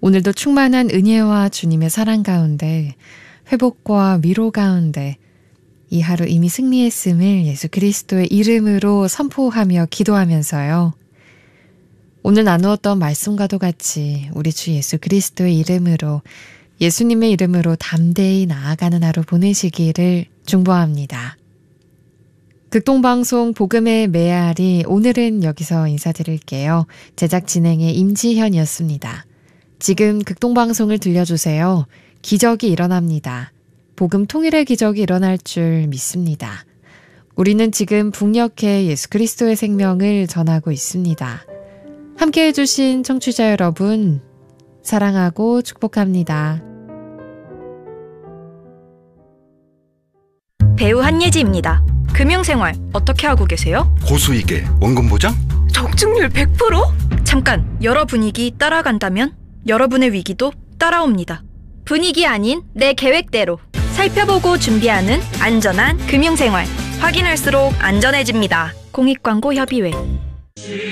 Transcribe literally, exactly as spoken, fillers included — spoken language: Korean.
오늘도 충만한 은혜와 주님의 사랑 가운데 회복과 위로 가운데 이 하루 이미 승리했음을 예수 그리스도의 이름으로 선포하며 기도하면서요. 오늘 나누었던 말씀과도 같이 우리 주 예수 그리스도의 이름으로 예수님의 이름으로 담대히 나아가는 하루 보내시기를 중보합니다. 극동방송 복음의 메아리 오늘은 여기서 인사드릴게요. 제작 진행의 임지현이었습니다. 지금 극동방송을 들려주세요. 기적이 일어납니다. 복음 통일의 기적이 일어날 줄 믿습니다. 우리는 지금 북녘에 예수 그리스도의 생명을 전하고 있습니다. 함께 해주신 청취자 여러분, 사랑하고 축복합니다. 배우 한예지입니다. 금융생활 어떻게 하고 계세요? 고수익에 원금 보장? 적중률 백 퍼센트? 잠깐, 여러 분위기 따라간다면 여러분의 위기도 따라옵니다. 분위기 아닌 내 계획대로 살펴보고 준비하는 안전한 금융생활. 확인할수록 안전해집니다. 공익광고협의회.